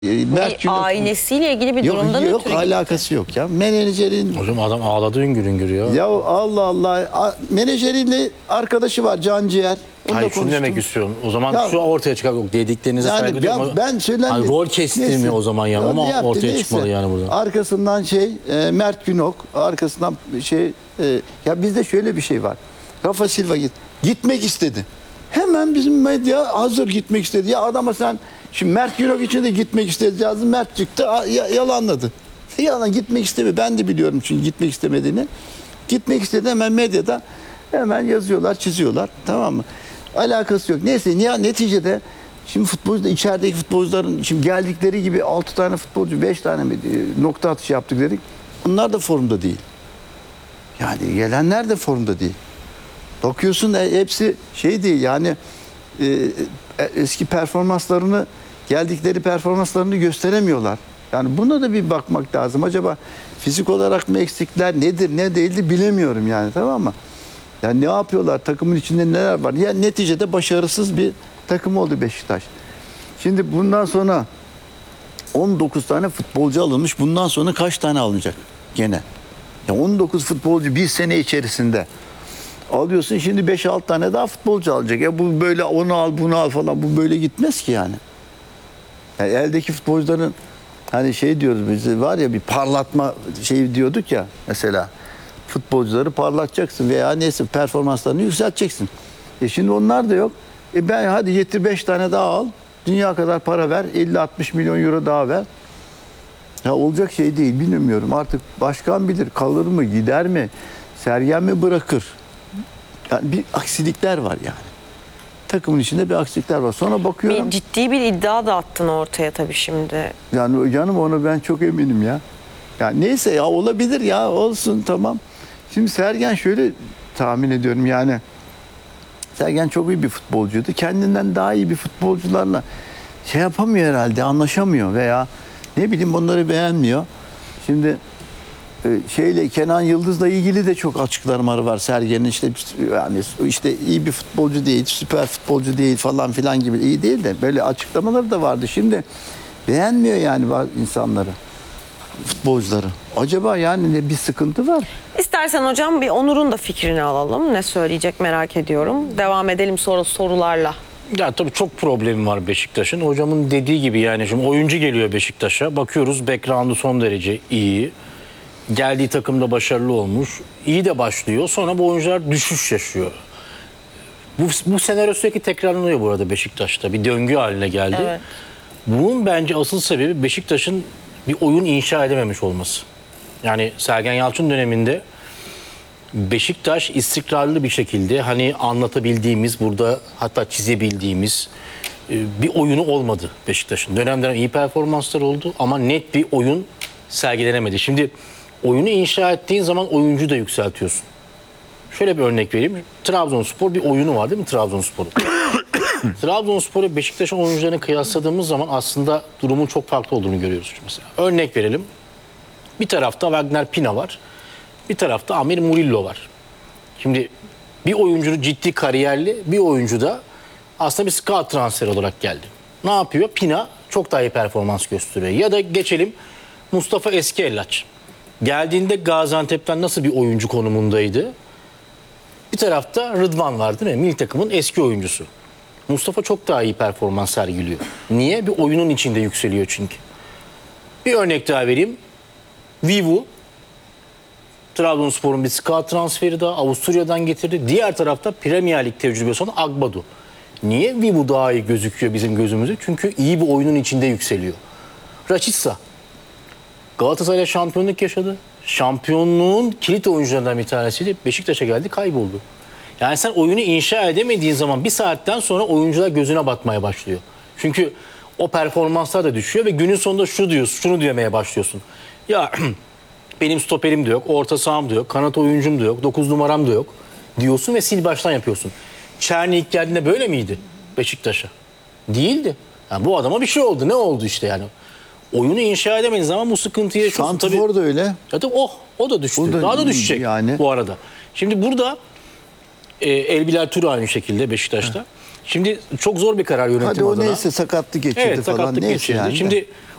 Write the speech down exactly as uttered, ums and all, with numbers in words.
Mert Günok, ailesiyle ilgili bir yok, durumdan yok ötürü alakası gitti. yok ya. Menajerin Hocam adam ağladı üngür üngür ya. ya Allah Allah menajerinle arkadaşı var Can Ciğer. Onunla Hayır şunu konuştum. demek istiyorum. O zaman Ya- şu ortaya çıkar. Yok dediklerinize Yani saygı ben, duyuyorum. ben söylendi. Hani rol kestirmiyor Neyse. o zaman ya. Ya Ama ne yaptı, ortaya neyse. çıkmalı yani burada. Arkasından şey e, Mert Günok, arkasından şey e, ya bizde şöyle bir şey var. Rafa Silva git gitmek istedi. Hemen bizim medya hazır gitmek istedi. Ya adama sen şimdi Mert Günok için de gitmek istedi yazdı. Mert çıktı a- ya- yalanladı. Yalan gitmek istemiyor. Ben de biliyorum çünkü gitmek istemediğini. Gitmek istedi hemen medyada hemen yazıyorlar, çiziyorlar. Tamam mı? Alakası yok. Neyse niye neticede şimdi futbolcu da içerideki futbolcuların şimdi geldikleri gibi altı tane futbolcu beş tane mi e, nokta atışı yaptık dedik. Bunlar da formda değil. Yani gelenler de formda değil. Bakıyorsun da hepsi şey değil yani e, e, eski performanslarını geldikleri performanslarını gösteremiyorlar. Yani buna da bir bakmak lazım. Acaba fizik olarak mı eksikler nedir ne değildir bilemiyorum yani tamam mı? Yani ne yapıyorlar takımın içinde neler var? Yani neticede başarısız bir takım oldu Beşiktaş. Şimdi bundan sonra on dokuz tane futbolcu alınmış. Bundan sonra kaç tane alınacak gene? Ya on dokuz futbolcu bir sene içerisinde alıyorsun. Şimdi beş altı tane daha futbolcu alacak. Ya bu böyle onu al bunu al falan bu böyle gitmez ki yani. Yani eldeki futbolcuların hani şey diyoruz biz var ya bir parlatma şey diyorduk ya mesela futbolcuları parlatacaksın veya neyse performanslarını yükselteceksin. E şimdi onlar da yok. E ben hadi getir beş tane daha al. Dünya kadar para ver. elli altmış milyon euro daha ver. Ya olacak şey değil bilmiyorum. Artık başkan bilir. Kalır mı gider mi? Sergen mi bırakır? Yani bir aksilikler var yani. Takımın içinde bir aksilikler var. Sonra bakıyorum. Bir ciddi bir iddia da attın ortaya tabii şimdi. Yani canım onu ben çok eminim ya. Yani neyse ya olabilir ya olsun tamam. Şimdi Sergen şöyle tahmin ediyorum yani. Sergen çok iyi bir futbolcuydu. Kendinden daha iyi bir futbolcularla şey yapamıyor herhalde anlaşamıyor veya ne bileyim bunları beğenmiyor. Şimdi e, şeyle Kenan Yıldız'la ilgili de çok açıklamaları var Sergen'in işte yani işte iyi bir futbolcu değil, süper futbolcu değil falan filan gibi iyi değil de böyle açıklamaları da vardı. Şimdi beğenmiyor yani insanları, futbolcuları. Acaba yani ne bir sıkıntı var? İstersen hocam bir Onur'un da fikrini alalım. Ne söyleyecek merak ediyorum. Devam edelim sonra sorularla. Ya tabii çok problemi var Beşiktaş'ın. Hocamın dediği gibi yani şimdi oyuncu geliyor Beşiktaş'a. Bakıyoruz background'u son derece iyi. Geldiği takımda başarılı olmuş. İyi de başlıyor. Sonra bu oyuncular düşüş yaşıyor. Bu, bu senaryo sürekli tekrarlanıyor bu arada Beşiktaş'ta. Bir döngü haline geldi. Evet. Bunun bence asıl sebebi Beşiktaş'ın bir oyun inşa edememiş olması. Yani Sergen Yalçın döneminde Beşiktaş istikrarlı bir şekilde hani anlatabildiğimiz burada hatta çizebildiğimiz bir oyunu olmadı Beşiktaş'ın. Dönemden iyi performanslar oldu ama net bir oyun sergilenemedi. Şimdi oyunu inşa ettiğin zaman oyuncu da yükseltiyorsun. Şöyle bir örnek vereyim. Trabzonspor bir oyunu var değil mi Trabzonspor'un? Trabzonspor'u Beşiktaş'ın oyuncularını kıyasladığımız zaman aslında durumun çok farklı olduğunu görüyoruz. Mesela. Örnek verelim. Bir tarafta Wagner Pina var. Bir tarafta Amir Murillo var. Şimdi bir oyuncu ciddi kariyerli, bir oyuncu da aslında bir scout transferi olarak geldi. Ne yapıyor? Pina çok daha iyi performans gösteriyor. Ya da geçelim Mustafa Eskiellaç. Geldiğinde Gaziantep'ten nasıl bir oyuncu konumundaydı? Bir tarafta Rıdvan var değil mi? Milli takımın eski oyuncusu. Mustafa çok daha iyi performans sergiliyor. Niye? Bir oyunun içinde yükseliyor çünkü. Bir örnek daha vereyim. Vivu, Trabzonspor'un bir scout transferi daha Avusturya'dan getirdi. Diğer tarafta Premier Lig tecrübesi olan Agbadu. Niye Vivu daha iyi gözüküyor bizim gözümüzde? Çünkü iyi bir oyunun içinde yükseliyor. Rashica, Galatasaray'la şampiyonluk yaşadı. Şampiyonluğun kilit oyuncularından bir tanesiydi. Beşiktaş'a geldi, kayboldu. Yani sen oyunu inşa edemediğin zaman bir saatten sonra oyuncular gözüne batmaya başlıyor. Çünkü o performanslar da düşüyor ve günün sonunda şu diyorsun, şunu diyemeye başlıyorsun. Ya benim stoperim de yok, orta saham da yok, kanat oyuncum da yok, dokuz numaram da yok diyorsun ve sil baştan yapıyorsun. Çerni ilk geldiğinde böyle miydi Beşiktaş'a? Değildi. Yani bu adama bir şey oldu. Ne oldu işte yani? Oyunu inşa edemediğin zaman bu sıkıntıya yaşıyorsun. Santrfor da öyle. Ya tabii oh, o da düştü. O da, Daha da düşecek yani. bu arada. Şimdi burada e, El Bilal Tur aynı şekilde Beşiktaş'ta. Heh. Şimdi çok zor bir karar yönetim Hadi o adına. neyse sakatlık geçirdi Evet, falan sakatlık neyse geçirdi. yani. de. Şimdi